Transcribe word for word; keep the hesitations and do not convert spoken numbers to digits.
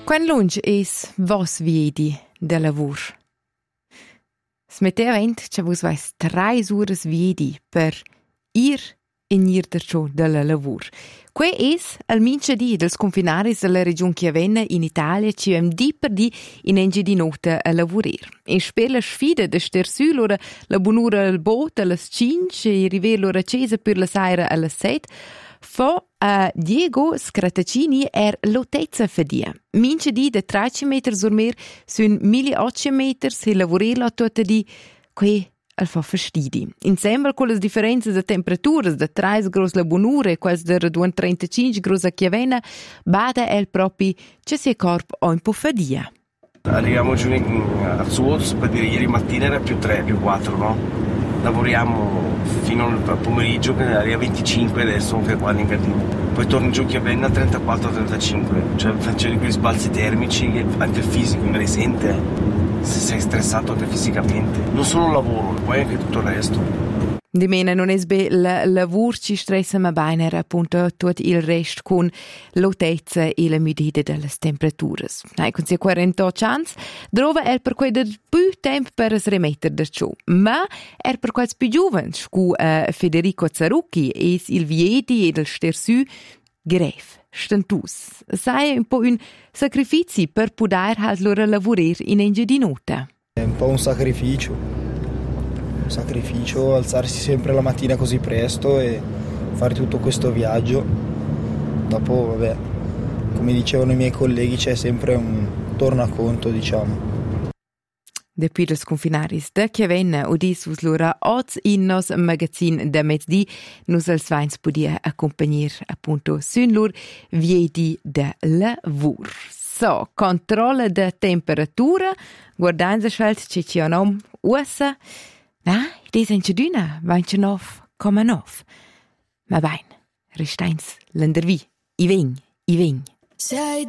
Quan lunch es vos viedi de lavur? Smetteva ent che vos vais trais uras viedi per ir e nir derciò de la lavur. Que es al mince di dels confinaris della region Chiavenna in Italia ci hem di per di in engi di nota a lavorir. E sper la sfida de ster sü lora la bunura al bot alas cinque e river lora cesa per la saira alas set. Fo a Diego Scratacini er lotezza fadia. Mince di de tredici metri surmer sun milleottocento metri se lavorela tutta di que al fa fastidi. Insieme con le differenze de temperaturas de tredici gros la bonura e quasi de trentacinque gros a Chiavenna, bada el propi che sia corpo o un po' fadia. Arriviamo giù a Zuoz, per dire ieri mattina era più tre, più quattro, no? Lavoriamo fino al pomeriggio che arriva a venticinque adesso anche qua in Gardino. Poi torno giù a Chiavenna a trentaquattro trentacinque, cioè facendo quei sbalzi termici che anche il fisico me ne sente, se sei stressato anche fisicamente. Non solo il lavoro, poi anche tutto il resto. Di mena non es be la lavur ci stressa ma bene appunto tutto il resto con l'otezza e la medida delle temperature. Hai con sia quarantotto anni, trova è per quei del più tempo per rimettere da ciò, ma è per quei più giovani, cu uh, Federico Zarucchi e il vieti e del stersù gref, stantus. Sai un po' un sacrificio per poter halt loro lavorare in engia di nota. È un po' un sacrificio. Un sacrificio alzarsi sempre la mattina così presto e fare tutto questo viaggio. Dopo, vabbè, come dicevano i miei colleghi, c'è sempre un tornaconto, diciamo. Depuis los confinaris de Chiavenna udis vus lura oz in nos magazin de mezzdi nus als vains podia accompagnir appunto sun lur viedi de lavur. So, controlla de temperatura, guardanza schalt ce ci onom ussa. Ah, des en ceduna, vaince nov, coma nov. Ma bain, restains, l'endervi, i vegn, i vegn.